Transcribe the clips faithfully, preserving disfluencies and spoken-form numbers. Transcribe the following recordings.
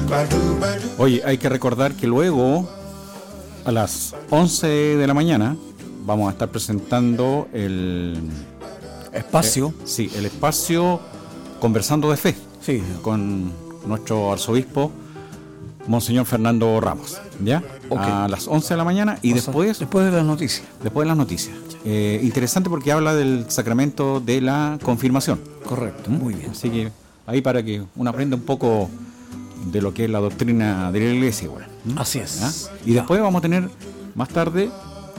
Oye, hay que recordar que luego, a las once de la mañana, vamos a estar presentando el espacio. Eh, sí, el espacio Conversando de Fe. Sí. Con nuestro arzobispo, Monseñor Fernando Ramos. ¿Ya? Okay. A las once de la mañana y o después. Sea, después de las noticias. Después de las noticias. Eh, interesante porque habla del sacramento de la confirmación. Correcto, ¿Mm? Muy bien. Así que ahí para que uno aprenda un poco de lo que es la doctrina de la iglesia. Bueno. ¿Mm? Así es. ¿Ah? Y después vamos a tener más tarde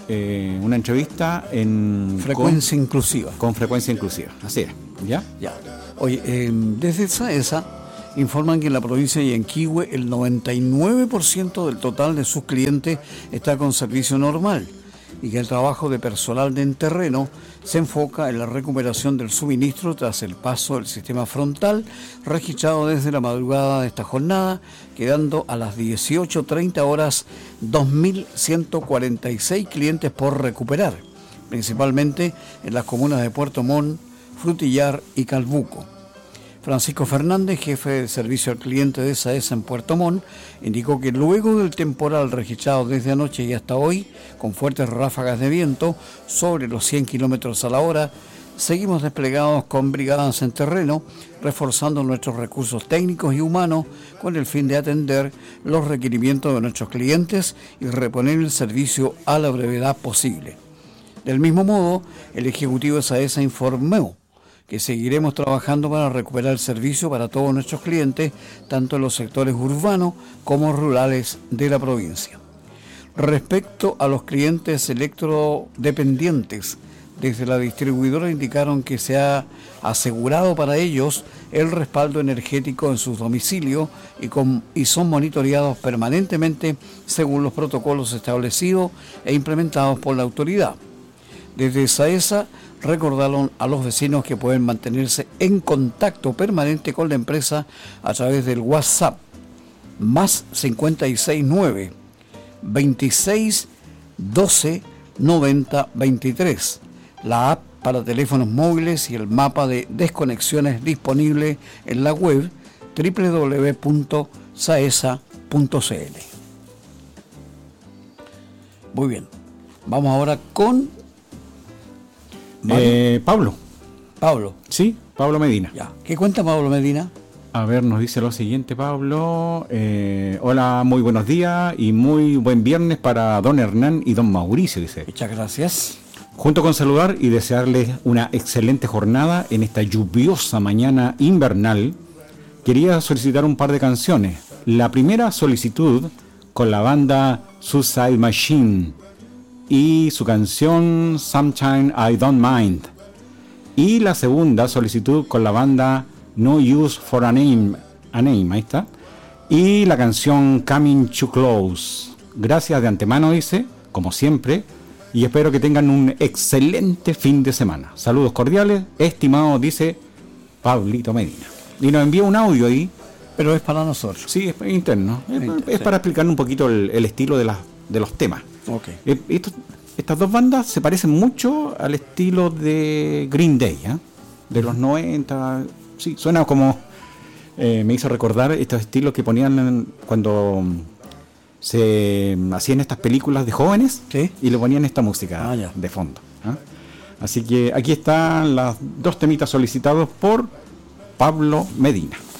eh, una entrevista en frecuencia con, inclusiva. Con frecuencia inclusiva. Así es. ¿Ya? Ya. Oye, eh, desde SAESA informan que en la provincia de Yanquihue el noventa y nueve por ciento del total de sus clientes está con servicio normal y que el trabajo de personal en terreno se enfoca en la recuperación del suministro tras el paso del sistema frontal registrado desde la madrugada de esta jornada, quedando a las dieciocho treinta horas dos mil ciento cuarenta y seis clientes por recuperar, principalmente en las comunas de Puerto Montt, Frutillar y Calbuco. Francisco Fernández, jefe de servicio al cliente de SAESA en Puerto Montt, indicó que luego del temporal registrado desde anoche y hasta hoy, con fuertes ráfagas de viento sobre los cien kilómetros a la hora, seguimos desplegados con brigadas en terreno, reforzando nuestros recursos técnicos y humanos con el fin de atender los requerimientos de nuestros clientes y reponer el servicio a la brevedad posible. Del mismo modo, el ejecutivo de SAESA informó que seguiremos trabajando para recuperar el servicio para todos nuestros clientes, tanto en los sectores urbanos como rurales de la provincia. Respecto a los clientes electrodependientes, desde la distribuidora indicaron que se ha asegurado para ellos el respaldo energético en sus domicilios y, con, y son monitoreados permanentemente según los protocolos establecidos e implementados por la autoridad. Desde SAESA recordaron a los vecinos que pueden mantenerse en contacto permanente con la empresa a través del WhatsApp más cincuenta y seis nueve veintiséis doce noventa veintitrés, la app para teléfonos móviles y el mapa de desconexiones disponible en la web doble u doble u doble u punto saesa punto c l. Muy bien, vamos ahora con Eh, Pablo. Pablo. Sí, Pablo Medina. Ya. ¿Qué cuenta Pablo Medina? A ver, nos dice lo siguiente, Pablo. Eh, hola, muy buenos días y muy buen viernes para don Hernán y don Mauricio, dice. Muchas gracias. Junto con saludar y desearles una excelente jornada en esta lluviosa mañana invernal, quería solicitar un par de canciones. La primera solicitud con la banda Suicide Machine y su canción Sometime I Don't Mind. Y la segunda solicitud con la banda No Use for a Name, a Name, ahí está. Y la canción Coming Too Close. Gracias de antemano, dice, como siempre, y espero que tengan un excelente fin de semana. Saludos cordiales, estimado, dice Pablito Medina. Y nos envía un audio ahí. Pero es para nosotros. Sí, es interno. Es, Inter- es sí. para explicar un poquito el, el estilo de, la, de los temas. Okay. Eh, estos, estas dos bandas se parecen mucho al estilo de Green Day, ¿eh? De los noventa. Sí, suena como... Eh, me hizo recordar estos estilos que ponían en, cuando se hacían estas películas de jóvenes. ¿Sí? Y le ponían esta música Ah, ya. de fondo, ¿eh? Así que aquí están las dos temitas solicitados por Pablo Medina.